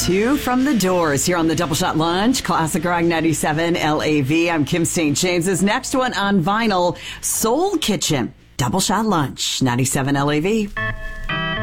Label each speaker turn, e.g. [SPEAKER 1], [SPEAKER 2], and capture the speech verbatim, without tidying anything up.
[SPEAKER 1] Two from the Doors here on the Double Shot Lunch. Classic Rock ninety-seven L A V. I'm Kim Saint James's next one on vinyl. Soul Kitchen. Double Shot Lunch ninety-seven L A V.